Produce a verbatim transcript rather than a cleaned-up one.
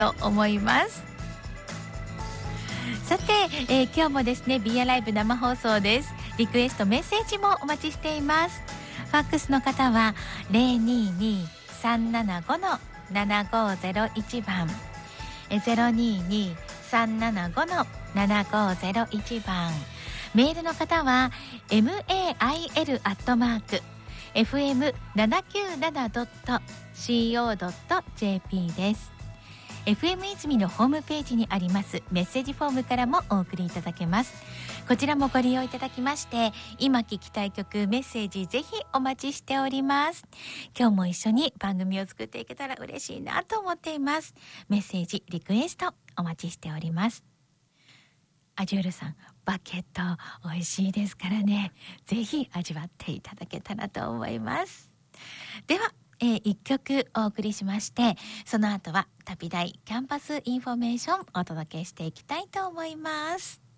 と思います。さて、えー、今日もですね ビーアール ライブ生放送です。リクエストメッセージもお待ちしています。ファックスの方は ゼロにーにーさんななご のななごゼロいち 番、ゼロにーにーさんななご のななごゼロいち 番、メールの方は メール アットマーク エフエムななきゅうなな ドット シーオー ドット ジェーピー です。エフエム いずみのホームページにありますメッセージフォームからもお送りいただけます。こちらもご利用いただきまして、今聞きたい曲メッセージぜひお待ちしております。今日も一緒に番組を作っていけたら嬉しいなと思っています。メッセージリクエストお待ちしております。アジュールさん、バケット美味しいですからね、ぜひ味わっていただけたらと思います。では、えー、いっきょくお送りしまして、その後は旅大キャンパスインフォメーションお届けしていきたいと思います。